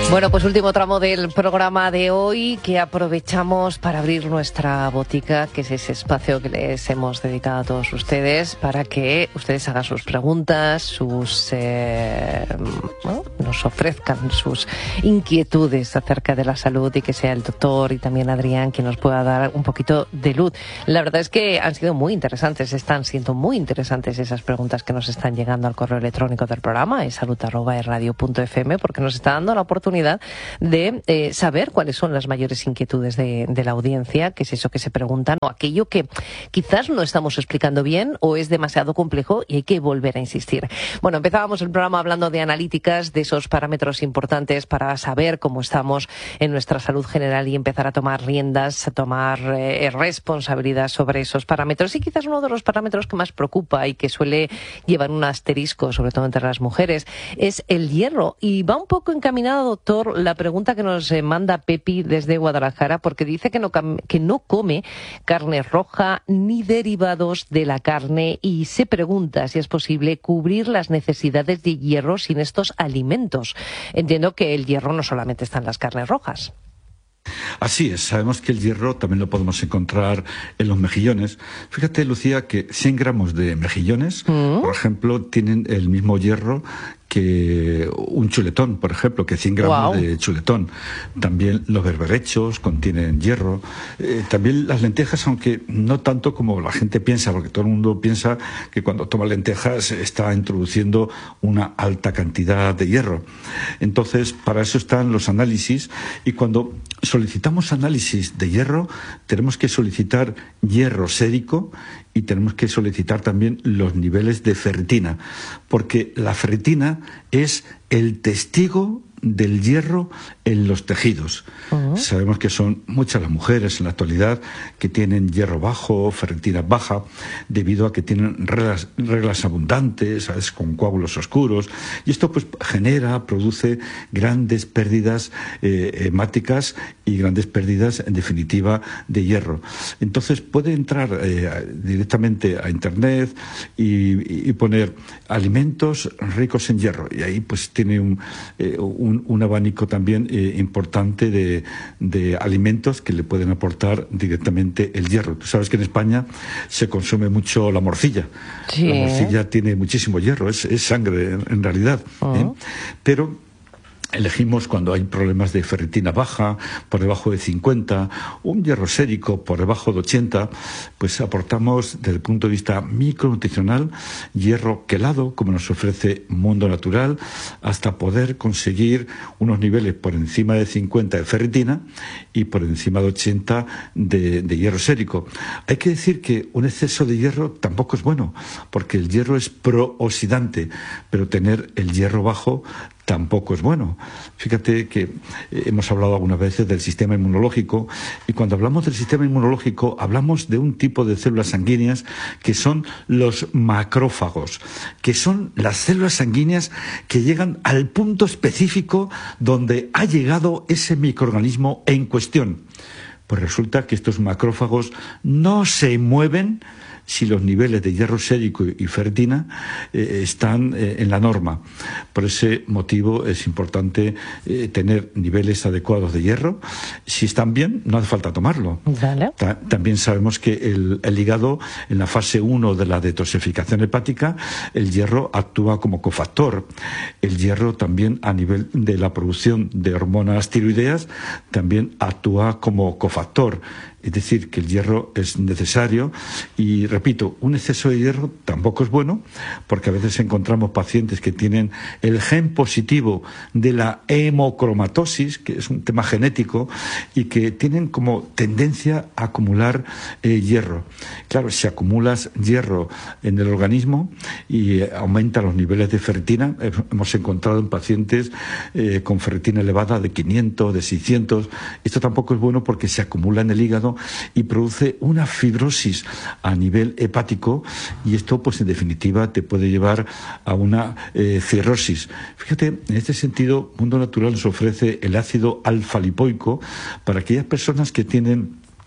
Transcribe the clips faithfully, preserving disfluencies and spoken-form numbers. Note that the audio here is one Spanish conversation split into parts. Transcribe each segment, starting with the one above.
Bueno, pues último tramo del programa de hoy, que aprovechamos para abrir nuestra botica, que es ese espacio que les hemos dedicado a todos ustedes, para que ustedes hagan sus preguntas, sus eh, bueno, nos ofrezcan sus inquietudes acerca de la salud, y que sea el doctor y también Adrián quien nos pueda dar un poquito de luz. La verdad es que han sido muy interesantes, están siendo muy interesantes esas preguntas que nos están llegando al correo electrónico del programa, es salud arroba es radio punto f m, porque nos está dando la oportunidad de eh, saber cuáles son las mayores inquietudes de, de la audiencia, qué es eso que se preguntan, o aquello que quizás no estamos explicando bien o es demasiado complejo y hay que volver a insistir. Bueno, empezábamos el programa hablando de analíticas, de esos parámetros importantes para saber cómo estamos en nuestra salud general y empezar a tomar riendas, a tomar eh, responsabilidad sobre esos parámetros. Y quizás uno de los parámetros que más preocupa y que suele llevar un asterisco, sobre todo entre las mujeres, es el hierro. Y va un poco encaminado, doctor, la pregunta que nos manda Pepi desde Guadalajara, porque dice que no, que no come carne roja ni derivados de la carne, y se pregunta si es posible cubrir las necesidades de hierro sin estos alimentos. Entiendo que el hierro no solamente está en las carnes rojas. Así es, sabemos que el hierro también lo podemos encontrar en los mejillones. Fíjate, Lucía, que cien gramos de mejillones, ¿Mm? por ejemplo, tienen el mismo hierro que un chuletón, por ejemplo, que cien gramos wow. de chuletón. También los berberechos contienen hierro. Eh, también las lentejas, aunque no tanto como la gente piensa, porque todo el mundo piensa que cuando toma lentejas está introduciendo una alta cantidad de hierro. Entonces, para eso están los análisis, y cuando solicitamos análisis de hierro, tenemos que solicitar hierro sérico y tenemos que solicitar también los niveles de ferritina, porque la ferritina es el testigo del hierro en los tejidos. Uh-huh. Sabemos que son muchas las mujeres en la actualidad que tienen hierro bajo, ferritina baja, debido a que tienen reglas, reglas abundantes, ¿sabes?, con coágulos oscuros, y esto pues genera, produce grandes pérdidas eh, hemáticas y grandes pérdidas, en definitiva, de hierro. Entonces puede entrar eh, directamente a internet y, y poner alimentos ricos en hierro, y ahí pues tiene un, eh, un Un, un abanico también eh, importante de, de alimentos que le pueden aportar directamente el hierro. Tú sabes que en España se consume mucho la morcilla. Sí. La morcilla tiene muchísimo hierro, es, es sangre en, en realidad. Uh-huh. ¿eh? Pero elegimos, cuando hay problemas de ferritina baja, por debajo de cincuenta, un hierro sérico por debajo de ochenta, pues aportamos desde el punto de vista micronutricional hierro quelado, como nos ofrece Mundo Natural, hasta poder conseguir unos niveles por encima de cincuenta de ferritina y por encima de ochenta de, de hierro sérico. Hay que decir que un exceso de hierro tampoco es bueno, porque el hierro es prooxidante, pero tener el hierro bajo tampoco es bueno. Fíjate que hemos hablado algunas veces del sistema inmunológico, y cuando hablamos del sistema inmunológico hablamos de un tipo de células sanguíneas que son los macrófagos, que son las células sanguíneas que llegan al punto específico donde ha llegado ese microorganismo en cuestión. Pues resulta que estos macrófagos no se mueven si los niveles de hierro sérico y ferritina eh, están eh, en la norma. Por ese motivo es importante eh, tener niveles adecuados de hierro. Si están bien, no hace falta tomarlo. Vale. Ta- también sabemos que el, el hígado, en la fase uno de la detoxificación hepática, el hierro actúa como cofactor. El hierro también, a nivel de la producción de hormonas tiroideas, también actúa como cofactor. Es decir, que el hierro es necesario, y repito, un exceso de hierro tampoco es bueno, porque a veces encontramos pacientes que tienen el gen positivo de la hemocromatosis, que es un tema genético, y que tienen como tendencia a acumular eh, hierro. Claro, si acumulas hierro en el organismo y eh, aumenta los niveles de ferritina, eh, hemos encontrado en pacientes eh, con ferritina elevada de quinientos, de seiscientos, esto tampoco es bueno porque se acumula en el hígado y produce una fibrosis a nivel hepático, y esto pues en definitiva te puede llevar a una eh, cirrosis. Fíjate, en este sentido Mundo Natural nos ofrece el ácido alfa-lipoico para aquellas personas que tienen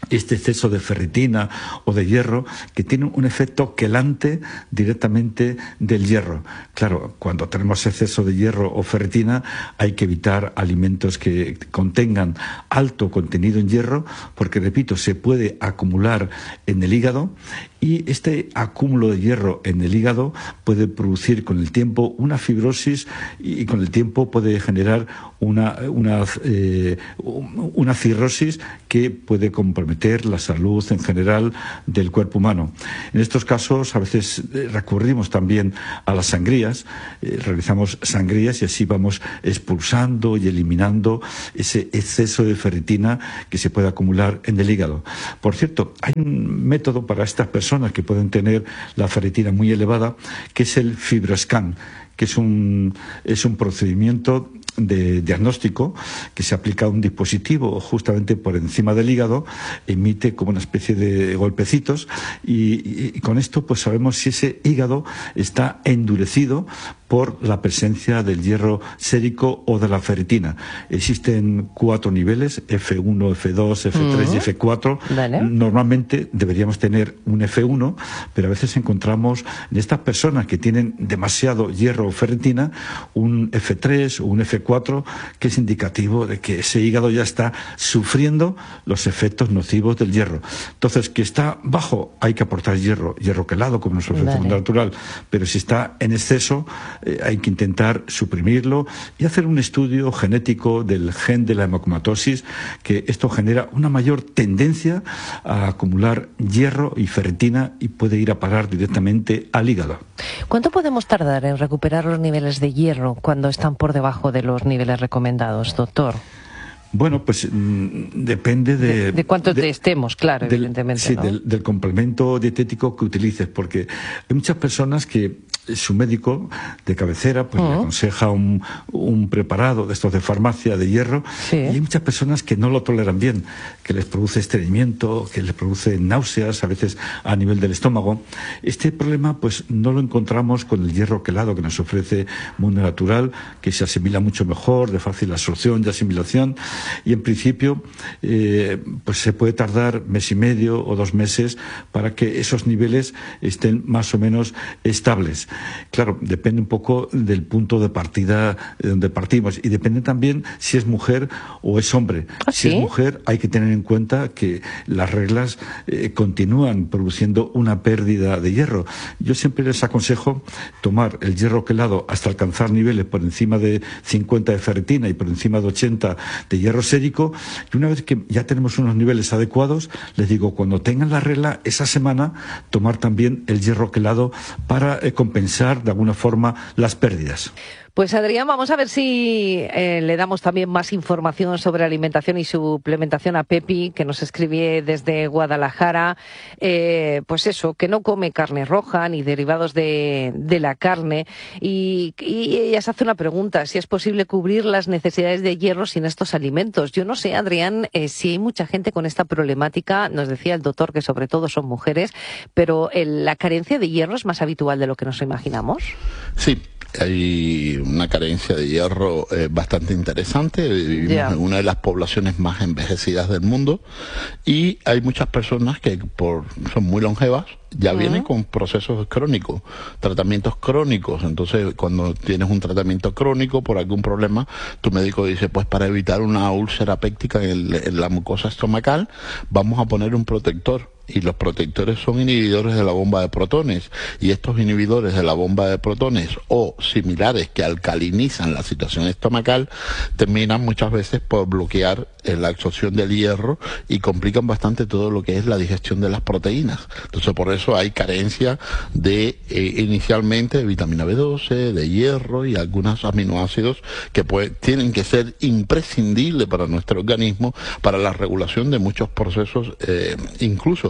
este exceso de ferritina o de hierro, que tiene un efecto quelante directamente del hierro. Claro, cuando tenemos exceso de hierro o ferritina hay que evitar alimentos que contengan alto contenido en hierro, porque, repito, se puede acumular en el hígado, y este acúmulo de hierro en el hígado puede producir con el tiempo una fibrosis, y con el tiempo puede generar una, una, eh, una cirrosis que puede comprometer la salud en general del cuerpo humano. En estos casos a veces recurrimos también a las sangrías, eh, realizamos sangrías y así vamos expulsando y eliminando ese exceso de ferritina que se puede acumular en el hígado. Por cierto, hay un método para estas personas que pueden tener la ferritina muy elevada, que es el FibroScan, que es un, es un procedimiento de diagnóstico que se aplica a un dispositivo justamente por encima del hígado, emite como una especie de golpecitos, y, y, y con esto pues sabemos si ese hígado está endurecido por la presencia del hierro sérico o de la ferritina. Existen cuatro niveles, F uno, F dos, F tres uh-huh. y F cuatro. Vale. Normalmente deberíamos tener un F uno, pero a veces encontramos en estas personas que tienen demasiado hierro o ferritina un F tres o un F cuatro, que es indicativo de que ese hígado ya está sufriendo los efectos nocivos del hierro. Entonces, que está bajo, hay que aportar hierro, hierro quelado, como nos ofrece el mundo natural, pero si está en exceso, eh, hay que intentar suprimirlo y hacer un estudio genético del gen de la hemocromatosis, que esto genera una mayor tendencia a acumular hierro y ferritina y puede ir a parar directamente al hígado. ¿Cuánto podemos tardar en recuperar los niveles de hierro cuando están por debajo de los niveles recomendados, doctor? Bueno, pues mmm, depende de... De, de cuánto de, estemos, claro, del, evidentemente. Sí, ¿no? del, del complemento dietético que utilices, porque hay muchas personas que su médico de cabecera pues uh-huh. le aconseja un, un preparado de estos de farmacia de hierro, sí. y hay muchas personas que no lo toleran bien, que les produce estreñimiento, que les produce náuseas, a veces a nivel del estómago. Este problema pues no lo encontramos con el hierro quelado que nos ofrece Mundo Natural, que se asimila mucho mejor, de fácil absorción y asimilación, y en principio eh, pues se puede tardar mes y medio o dos meses para que esos niveles estén más o menos estables. Claro, depende un poco del punto de partida de donde partimos, y depende también si es mujer o es hombre. ¿Ah, si sí? es mujer, hay que tener en cuenta que las reglas eh, continúan produciendo una pérdida de hierro. Yo siempre les aconsejo tomar el hierro quelado hasta alcanzar niveles por encima de cincuenta de ferritina y por encima de ochenta de hierro sérico, y una vez que ya tenemos unos niveles adecuados, les digo, cuando tengan la regla esa semana, tomar también el hierro quelado para eh, compensar de alguna forma las pérdidas. Pues Adrián, vamos a ver si eh, le damos también más información sobre alimentación y suplementación a Pepi, que nos escribe desde Guadalajara. Eh, pues eso, que no come carne roja ni derivados de, de la carne. Y, y ella se hace una pregunta, si es posible cubrir las necesidades de hierro sin estos alimentos. Yo no sé, Adrián, eh, si hay mucha gente con esta problemática. Nos decía el doctor que sobre todo son mujeres, pero el, la carencia de hierro es más habitual de lo que nos imaginamos. Sí. Hay una carencia de hierro eh, bastante interesante. Vivimos yeah. en una de las poblaciones más envejecidas del mundo, y hay muchas personas que por son muy longevas, ya uh-huh. vienen con procesos crónicos, tratamientos crónicos. Entonces, cuando tienes un tratamiento crónico por algún problema, tu médico dice, pues para evitar una úlcera péptica en, el, en la mucosa estomacal, vamos a poner un protector. Y los protectores son inhibidores de la bomba de protones, y estos inhibidores de la bomba de protones o similares que alcalinizan la situación estomacal terminan muchas veces por bloquear eh, la absorción del hierro y complican bastante todo lo que es la digestión de las proteínas. Entonces, por eso hay carencia de eh, inicialmente de vitamina B doce, de hierro y algunos aminoácidos que puede, tienen que ser imprescindibles para nuestro organismo, para la regulación de muchos procesos, eh, incluso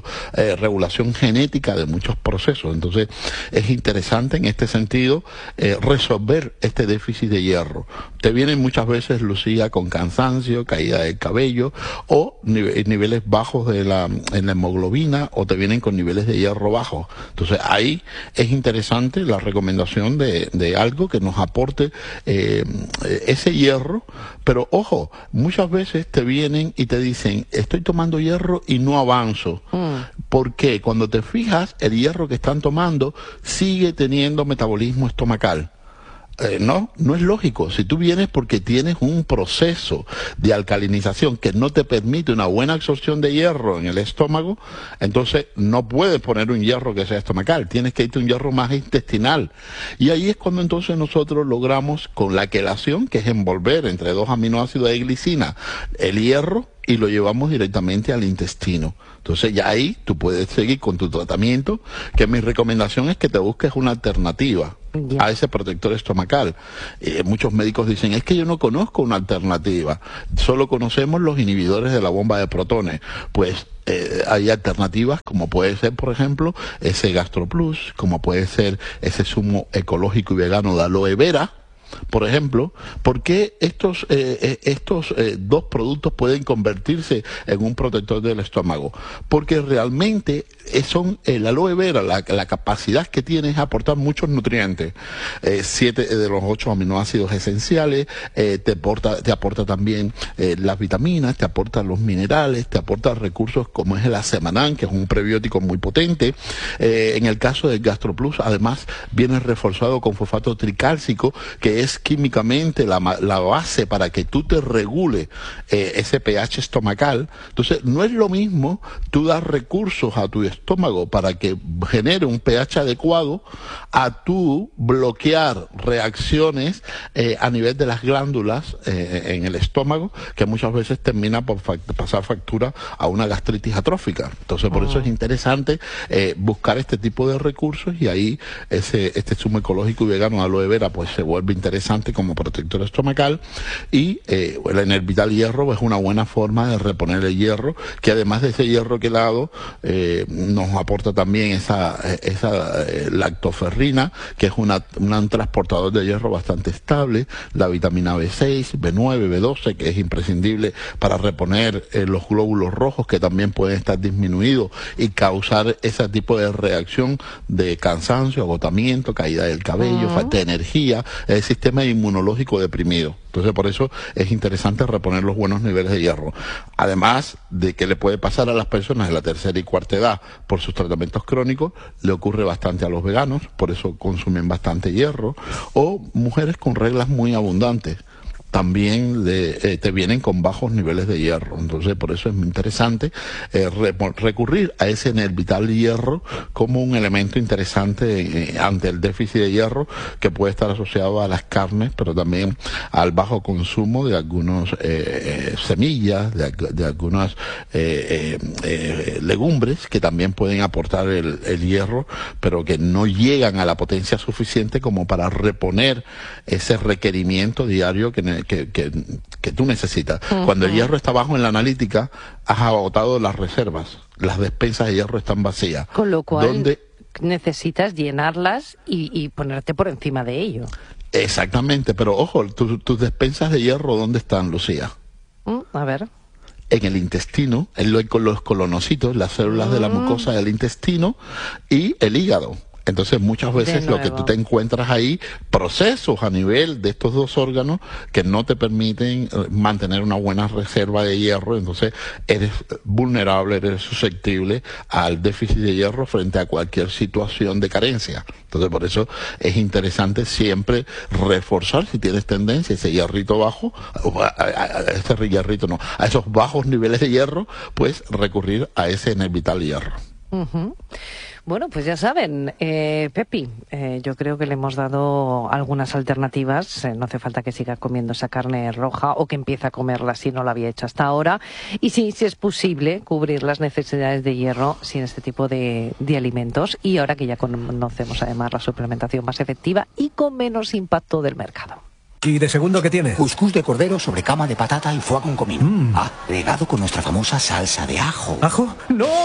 incluso eh, regulación genética de muchos procesos. Entonces es interesante en este sentido eh, resolver este déficit de hierro. Te vienen muchas veces, Lucía, con cansancio, caída del cabello o nive niveles bajos de la, en la hemoglobina, o te vienen con niveles de hierro bajos. Entonces ahí es interesante la recomendación de, de algo que nos aporte eh, ese hierro. Pero ojo, muchas veces te vienen y te dicen, estoy tomando hierro y no avanzo. Mm. ¿Por qué? Cuando te fijas, el hierro que están tomando sigue teniendo metabolismo estomacal. Eh, no, no es lógico. Si tú vienes porque tienes un proceso de alcalinización que no te permite una buena absorción de hierro en el estómago, entonces no puedes poner un hierro que sea estomacal, tienes que irte a un hierro más intestinal. Y ahí es cuando entonces nosotros logramos, con la quelación, que es envolver entre dos aminoácidos de glicina el hierro, y lo llevamos directamente al intestino. Entonces ya ahí tú puedes seguir con tu tratamiento, que mi recomendación es que te busques una alternativa yeah. a ese protector estomacal. Eh, muchos médicos dicen, es que yo no conozco una alternativa, solo conocemos los inhibidores de la bomba de protones. Pues Eh, hay alternativas como puede ser, por ejemplo, ese GastroPlus, como puede ser ese zumo ecológico y vegano de aloe vera, por ejemplo. ¿Por qué estos, eh, estos eh, dos productos pueden convertirse en un protector del estómago? Porque realmente son el aloe vera, la, la capacidad que tiene es aportar muchos nutrientes, eh, siete de los ocho aminoácidos esenciales, eh, te aporta, te aporta también eh, las vitaminas, te aporta los minerales, te aporta recursos como es el Acemanán, que es un prebiótico muy potente. Eh, en el caso del GastroPlus, además, viene reforzado con fosfato tricálcico, que es químicamente la, la base para que tú te regule eh, ese pH estomacal. Entonces, no es lo mismo tú dar recursos a tu estómago para que genere un pH adecuado a tú bloquear reacciones eh, a nivel de las glándulas eh, en el estómago, que muchas veces termina por fact pasar factura a una gastritis atrófica. Entonces, por oh. eso es interesante eh, buscar este tipo de recursos, y ahí ese este zumo ecológico y vegano de aloe vera pues se vuelve interesante como protector estomacal. Y eh, el Enervital Hierro es una buena forma de reponer el hierro, que además de ese hierro quelado eh, nos aporta también esa, esa eh, lactoferrina, que es una, una, un transportador de hierro bastante estable, la vitamina B seis, B nueve, B doce, que es imprescindible para reponer eh, los glóbulos rojos, que también pueden estar disminuidos y causar ese tipo de reacción de cansancio, agotamiento, caída del cabello, uh-huh. falta de energía, el sistema inmunológico deprimido. Entonces, por eso es interesante reponer los buenos niveles de hierro. Además de que le puede pasar a las personas de la tercera y cuarta edad por sus tratamientos crónicos, le ocurre bastante a los veganos, por eso consumen bastante hierro, o mujeres con reglas muy abundantes. También de, eh, te vienen con bajos niveles de hierro. Entonces, por eso es muy interesante eh, re recurrir a ese Enervital Hierro como un elemento interesante eh, ante el déficit de hierro, que puede estar asociado a las carnes, pero también al bajo consumo de algunos eh, semillas, de, de algunas eh, eh, eh, legumbres, que también pueden aportar el, el hierro, pero que no llegan a la potencia suficiente como para reponer ese requerimiento diario que Que, que, que tú necesitas. Uh-huh. Cuando el hierro está bajo en la analítica, has agotado las reservas, las despensas de hierro están vacías. Con lo cual ¿Dónde... necesitas llenarlas y, y ponerte por encima de ello. Exactamente, pero ojo, tu, tus despensas de hierro, ¿dónde están, Lucía? Uh, a ver. En el intestino, en lo, con los colonocitos, las células uh-huh. de la mucosa del intestino y el hígado. Entonces muchas veces lo que tú te encuentras ahí, procesos a nivel de estos dos órganos que no te permiten mantener una buena reserva de hierro. Entonces eres vulnerable, eres susceptible al déficit de hierro frente a cualquier situación de carencia. Entonces por eso es interesante siempre reforzar, si tienes tendencia, ese hierrito bajo, a, a, a ese hierrito no, a esos bajos niveles de hierro, pues recurrir a ese Enervital Hierro. Uh-huh. Bueno, pues ya saben, eh, Pepi, eh, yo creo que le hemos dado algunas alternativas. Eh, no hace falta que siga comiendo esa carne roja o que empiece a comerla si no la había hecho hasta ahora. Y sí, si es posible, cubrir las necesidades de hierro sin este tipo de, de alimentos. Y ahora que ya conocemos además la suplementación más efectiva y con menos impacto del mercado. ¿Y de segundo qué tiene? Cuscús de cordero sobre cama de patata y foie con comino. Mm. Ah, regado con nuestra famosa salsa de ajo. ¿Ajo? ¡No!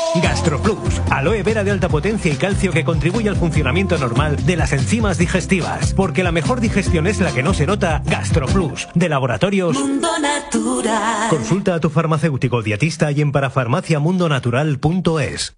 GastroPlus, aloe vera de alta potencia y calcio que contribuye al funcionamiento normal de las enzimas digestivas. Porque la mejor digestión es la que no se nota. GastroPlus, de Laboratorios Mundo Natural. Consulta a tu farmacéutico dietista y en parafarmaciamundonatural punto es.